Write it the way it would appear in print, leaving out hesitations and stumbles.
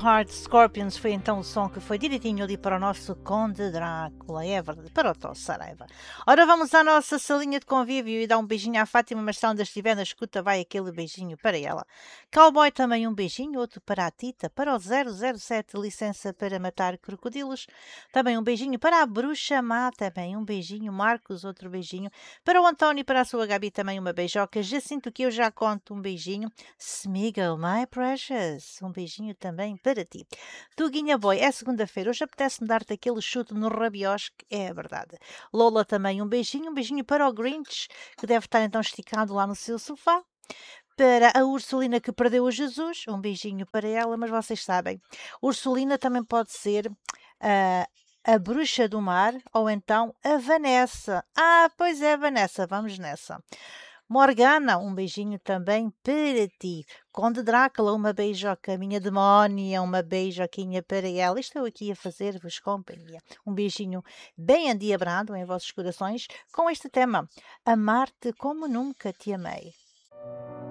Heart Scorpions foi então o som que foi direitinho ali para o nosso Conde Drácula, é verdade, para o Tó Saraiva. Ora, vamos à nossa salinha de convívio e dar um beijinho à Fátima, mas se onde estiver na escuta, vai aquele beijinho para ela. Cowboy também um beijinho, outro para a Tita, para o 007, licença para matar crocodilos. Também um beijinho para a Bruxa Má, também um beijinho. Marcos, outro beijinho. Para o António e para a sua Gabi também uma beijoca. Jacinto, que eu já conto, um beijinho. Smiggle, my precious, um beijinho também para ti. Tuguinha Boy, é segunda-feira, hoje apetece-me dar-te aquele chute no rabiosque, é a verdade. Lola também um beijinho para o Grinch, que deve estar então esticado lá no seu sofá. Para a Ursulina que perdeu o Jesus, um beijinho para ela, mas vocês sabem, Ursulina também pode ser a Bruxa do Mar ou então a Vanessa. Ah, pois é, Vanessa, vamos nessa. Morgana, um beijinho também para ti. Conde Drácula, uma beijoca. Minha demónia, uma beijoquinha para ela. Estou aqui a fazer-vos companhia. Um beijinho bem endiabrado em vossos corações com este tema. Amar-te como nunca te amei.